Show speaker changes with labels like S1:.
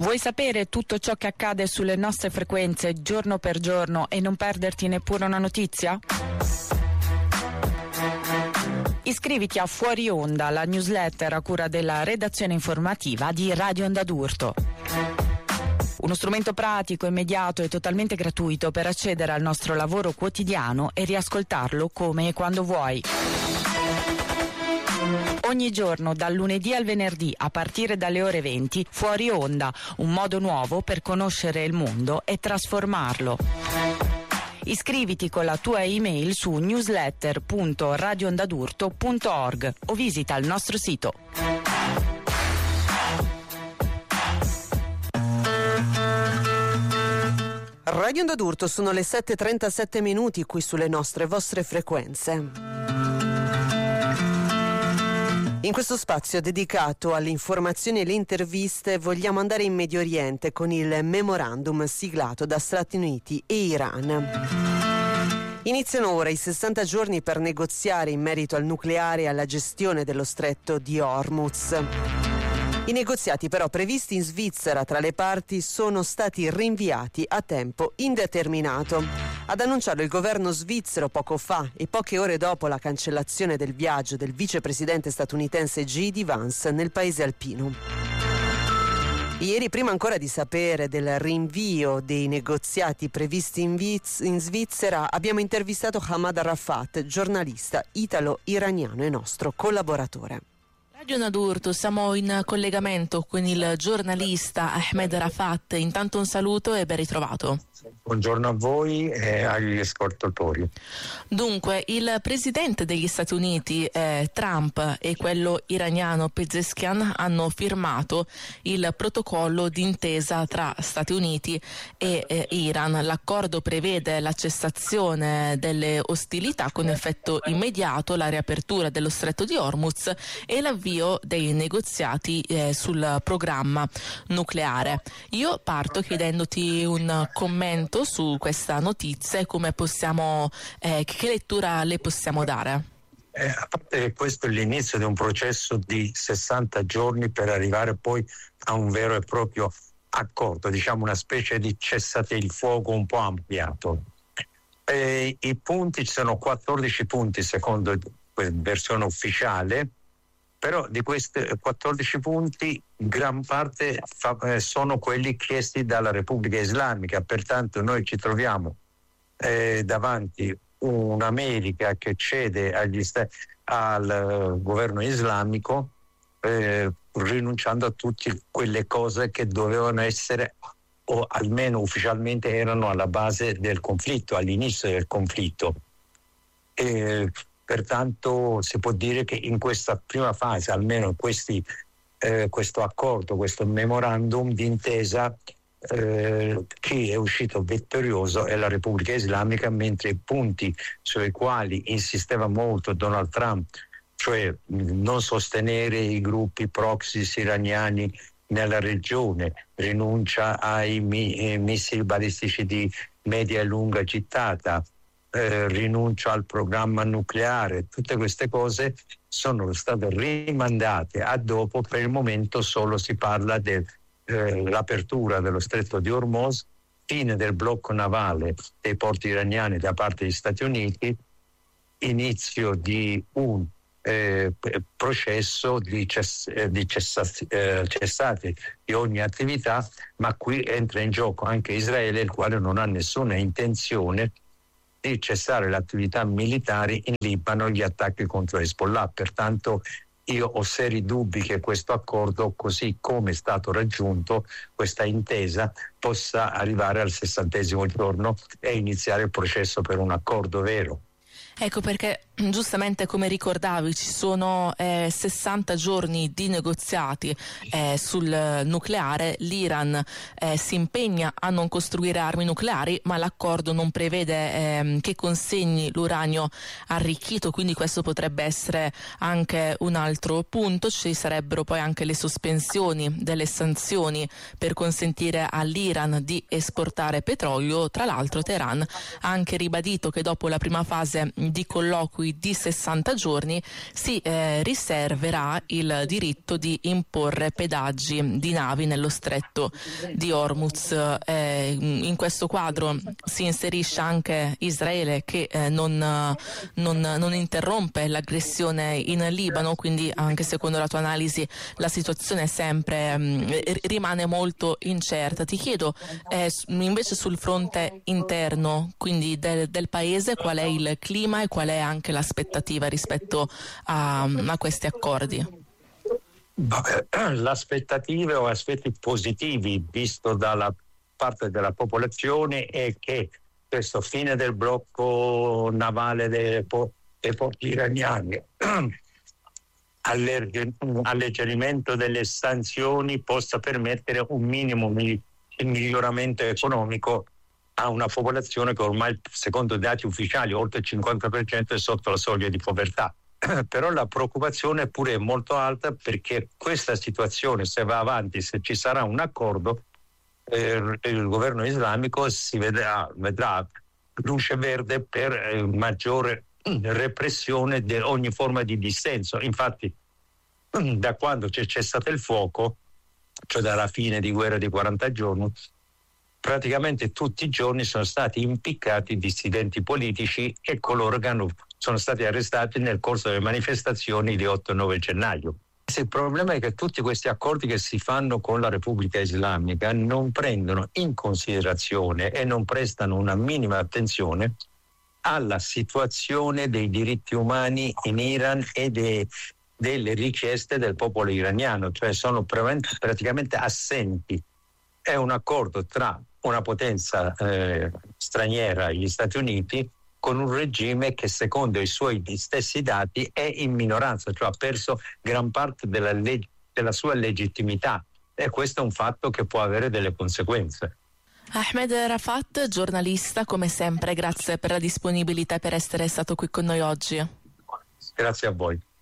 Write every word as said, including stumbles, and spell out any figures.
S1: Vuoi sapere tutto ciò che accade sulle nostre frequenze giorno per giorno e non perderti neppure una notizia? Iscriviti a Fuori Onda, la newsletter a cura della redazione informativa di Radio Onda d'Urto. Uno strumento pratico, immediato e totalmente gratuito per accedere al nostro lavoro quotidiano e riascoltarlo come e quando vuoi. Ogni giorno, dal lunedì al venerdì, a partire dalle ore venti, Fuori Onda, un modo nuovo per conoscere il mondo e trasformarlo. Iscriviti con la tua email su newsletter punto radioondadurto punto org o visita il nostro sito.
S2: Radio Onda d'Urto, sono le sette e trentasette minuti qui sulle nostre vostre frequenze. In questo spazio dedicato alle informazioni e le interviste vogliamo andare in Medio Oriente con il memorandum siglato da Stati Uniti e Iran. Iniziano ora i sessanta giorni per negoziare in merito al nucleare e alla gestione dello stretto di Hormuz. I negoziati però previsti in Svizzera tra le parti sono stati rinviati a tempo indeterminato. Ad annunciarlo il governo svizzero poco fa e poche ore dopo la cancellazione del viaggio del vicepresidente statunitense J D Vance nel paese alpino. Ieri, prima ancora di sapere del rinvio dei negoziati previsti in, Viz- in Svizzera, abbiamo intervistato Hamad Arafat, giornalista italo-iraniano e nostro collaboratore.
S3: Radio Onda d'Urto, siamo in collegamento con il giornalista Ahmed Arafat. Intanto un saluto e ben ritrovato.
S4: Buongiorno a voi e agli ascoltatori.
S3: Dunque, il presidente degli Stati Uniti eh, Trump e quello iraniano Pezeshkian hanno firmato il protocollo d'intesa tra Stati Uniti e eh, Iran. L'accordo prevede la cessazione delle ostilità con effetto immediato, la riapertura dello stretto di Hormuz e l'avvio dei negoziati eh, sul programma nucleare. Io parto chiedendoti un commento su questa notizia e come possiamo, eh, che lettura le possiamo dare.
S4: Eh, a parte che questo è l'inizio di un processo di sessanta giorni per arrivare poi a un vero e proprio accordo, diciamo una specie di cessate il fuoco un po' ampliato. Eh, I punti, ci sono quattordici punti secondo la versione ufficiale, però di questi quattordici punti gran parte fa, eh, sono quelli chiesti dalla Repubblica Islamica, pertanto noi ci troviamo eh, davanti un'America che cede agli sta- al uh, governo islamico eh, rinunciando a tutte quelle cose che dovevano essere o almeno ufficialmente erano alla base del conflitto, all'inizio del conflitto. E, pertanto si può dire che in questa prima fase, almeno questi, eh, questo accordo, questo memorandum d'intesa, eh, chi è uscito vittorioso è la Repubblica Islamica, mentre i punti sui quali insisteva molto Donald Trump, cioè non sostenere i gruppi proxy iraniani nella regione, rinuncia ai mi- eh, missili balistici di media e lunga gittata, Eh, rinuncia al programma nucleare, tutte queste cose sono state rimandate a dopo. Per il momento solo si parla dell'apertura eh, dello stretto di Hormuz, fine del blocco navale dei porti iraniani da parte degli Stati Uniti, inizio di un eh, processo di, cess- eh, di cessati, eh, cessati di ogni attività, ma qui entra in gioco anche Israele, il quale non ha nessuna intenzione di cessare le attività militari in Libano, gli attacchi contro Hezbollah. Pertanto io ho seri dubbi che questo accordo, così come è stato raggiunto, questa intesa, possa arrivare al sessantesimo giorno e iniziare il processo per un accordo vero.
S3: Ecco perché giustamente, come ricordavi, ci sono eh, sessanta giorni di negoziati eh, sul nucleare. L'Iran eh, si impegna a non costruire armi nucleari, ma l'accordo non prevede eh, che consegni l'uranio arricchito, quindi questo potrebbe essere anche un altro punto. Ci sarebbero poi anche le sospensioni delle sanzioni per consentire all'Iran di esportare petrolio. Tra l'altro Teheran ha anche ribadito che dopo la prima fase di colloqui cui di sessanta giorni si eh, riserverà il diritto di imporre pedaggi di navi nello stretto di Hormuz. Eh, in questo quadro si inserisce anche Israele che eh, non, non, non interrompe l'aggressione in Libano, quindi anche secondo la tua analisi la situazione sempre mh, rimane molto incerta. Ti chiedo eh, invece sul fronte interno, quindi del, del paese, qual è il clima e qual è anche l'aspettativa rispetto a, a questi accordi?
S4: L'aspettativa o aspetti positivi visto dalla parte della popolazione è che questo fine del blocco navale dei, po- dei porti iraniani, alleggerimento delle sanzioni possa permettere un minimo di miglioramento economico a una popolazione che ormai, secondo i dati ufficiali, oltre il cinquanta per cento è sotto la soglia di povertà. Però la preoccupazione pure è molto alta, perché questa situazione, se va avanti, se ci sarà un accordo, eh, il governo islamico si vedrà, vedrà luce verde per eh, maggiore repressione di ogni forma di dissenso. Infatti, da quando c'è cessato il fuoco, cioè dalla fine di guerra di quaranta giorni, praticamente tutti i giorni sono stati impiccati dissidenti politici e coloro che hanno, sono stati arrestati nel corso delle manifestazioni di otto e nove gennaio. Il problema è che tutti questi accordi che si fanno con la Repubblica Islamica non prendono in considerazione e non prestano una minima attenzione alla situazione dei diritti umani in Iran e dei, delle richieste del popolo iraniano, cioè sono praticamente assenti. È un accordo tra una potenza eh, straniera, gli Stati Uniti, con un regime che secondo i suoi stessi dati è in minoranza, cioè ha perso gran parte della, leg- della sua legittimità, e questo è un fatto che può avere delle conseguenze.
S3: Ahmed Rafat, giornalista, come sempre, grazie per la disponibilità e per essere stato qui con noi oggi.
S4: Grazie a voi.